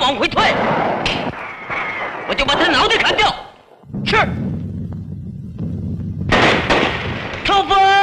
往回退，我就把他脑袋砍掉。是，冲锋！